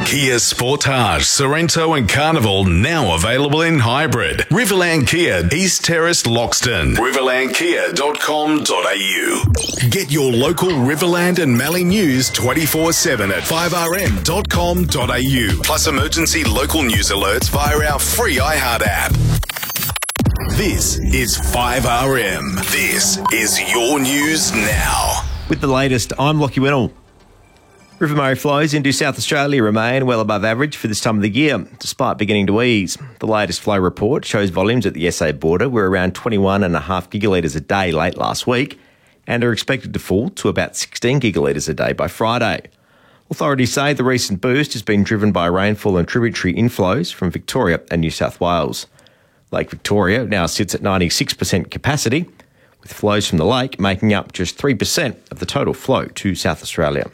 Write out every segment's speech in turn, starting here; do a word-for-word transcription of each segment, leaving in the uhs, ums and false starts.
Kia Sportage, Sorrento and Carnival now available in hybrid. Riverland Kia, East Terrace, Loxton. riverland kia dot com dot a u. Get your local Riverland and Mallee news twenty-four seven at five r m dot com dot a u. Plus emergency local news alerts via our free iHeart app. This is five R M. This is your news now. With the latest, I'm Lockie Winnell. River Murray flows into South Australia remain well above average for this time of the year, despite beginning to ease. The latest flow report shows volumes at the S A border were around twenty-one point five gigalitres a day late last week and are expected to fall to about sixteen gigalitres a day by Friday. Authorities say the recent boost has been driven by rainfall and tributary inflows from Victoria and New South Wales. Lake Victoria now sits at ninety-six percent capacity, with flows from the lake making up just three percent of the total flow to South Australia.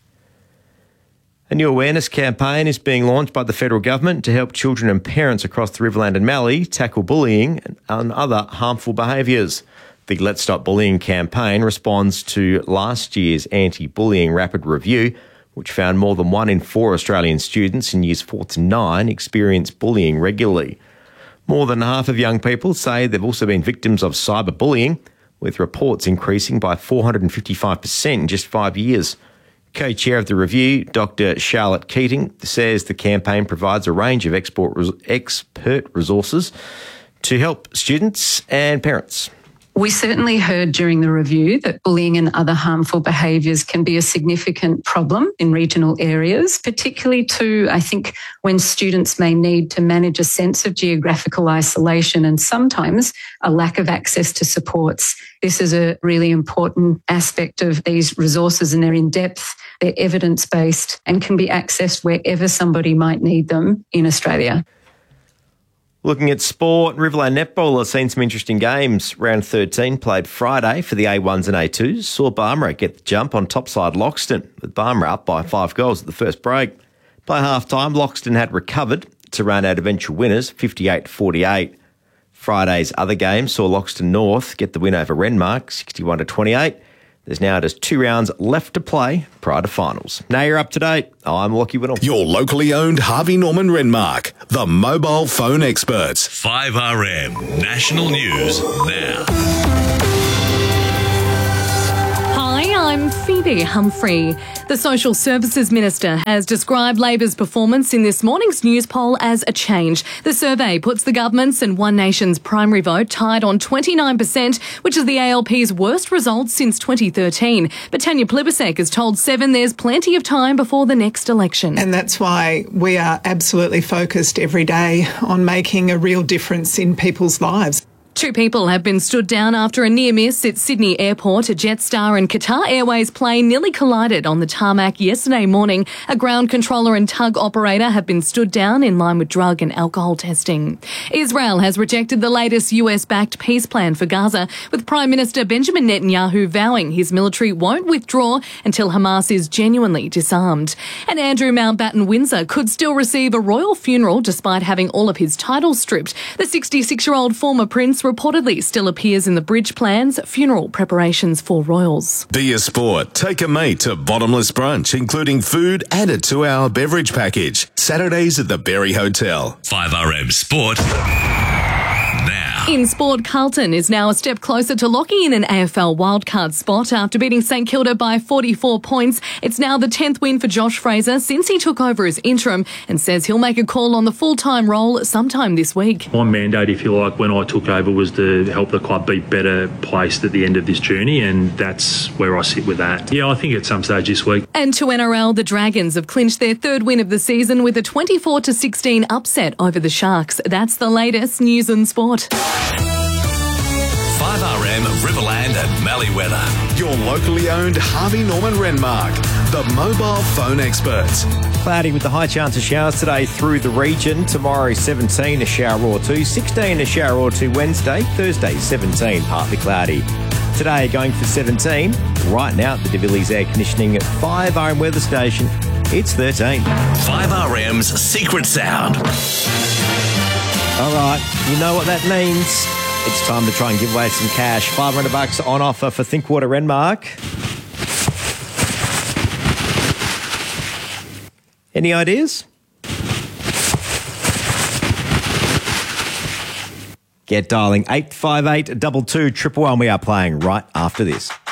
A new awareness campaign is being launched by the federal government to help children and parents across the Riverland and Mallee tackle bullying and other harmful behaviours. The Let's Stop Bullying campaign responds to last year's anti-bullying rapid review, which found more than one in four Australian students in years four to nine experience bullying regularly. More than half of young people say they've also been victims of cyberbullying, with reports increasing by four hundred fifty-five percent in just five years. Co-chair of the review, Doctor Charlotte Keating, says the campaign provides a range of expert resources to help students and parents. We certainly heard during the review that bullying and other harmful behaviours can be a significant problem in regional areas, particularly too, I think, when students may need to manage a sense of geographical isolation and sometimes a lack of access to supports. This is a really important aspect of these resources, and they're in depth, they're evidence-based and can be accessed wherever somebody might need them in Australia. Looking at sport, Riverland Netball has seen some interesting games. Round thirteen played Friday for the A ones and A twos. Saw Barmera get the jump on topside Loxton, with Barmera up by five goals at the first break. By half-time, Loxton had recovered to run out eventual winners, fifty-eight to forty-eight. Friday's other game saw Loxton North get the win over Renmark, sixty-one to twenty-eight. There's now just two rounds left to play prior to finals. Now you're up to date. I'm Lockie Winnell. Your locally owned Harvey Norman Renmark, the mobile phone experts. five R M National News now. Hi, I'm Phoebe Humphrey. The Social Services Minister has described Labor's performance in this morning's news poll as a change. The survey puts the government's and One Nation's primary vote tied on twenty-nine percent, which is the A L P's worst result since twenty thirteen. But Tanya Plibersek has told Seven there's plenty of time before the next election. And that's why we are absolutely focused every day on making a real difference in people's lives. Two people have been stood down after a near miss at Sydney Airport. A Jetstar and Qatar Airways plane nearly collided on the tarmac yesterday morning. A ground controller and tug operator have been stood down in line with drug and alcohol testing. Israel has rejected the latest U S-backed peace plan for Gaza, with Prime Minister Benjamin Netanyahu vowing his military won't withdraw until Hamas is genuinely disarmed. And Andrew Mountbatten Windsor could still receive a royal funeral despite having all of his titles stripped. The sixty-six-year-old former prince reportedly still appears in the Bridge Plan's funeral preparations for royals. Be a Sport. Take a mate to Bottomless Brunch, including food and a two-hour beverage package. Saturdays at the Berry Hotel. five R M Sport. Now. In sport, Carlton is now a step closer to locking in an A F L wildcard spot after beating St Kilda by forty-four points. It's now the tenth win for Josh Fraser since he took over as interim and says he'll make a call on the full-time role sometime this week. My mandate, if you like, when I took over was to help the club be better placed at the end of this journey, and that's where I sit with that. Yeah, I think at some stage this week. And to N R L, the Dragons have clinched their third win of the season with a twenty-four to sixteen upset over the Sharks. That's the latest news and sport. five R M Riverland and Mallee weather. Your locally owned Harvey Norman Renmark, the mobile phone experts. Cloudy with the high chance of showers today through the region. Tomorrow, seventeen, a shower or two. sixteen, a shower or two Wednesday. Thursday, seventeen, partly cloudy. Today, going for seventeen. Right now at the De Villiers Air Conditioning at five R M weather station, it's thirteen. five R M's Secret Sound. All right, you know what that means. It's time to try and give away some cash. five hundred bucks on offer for Thinkwater Renmark. Any ideas? Get dialing eight five eight two two one one. We are playing right after this.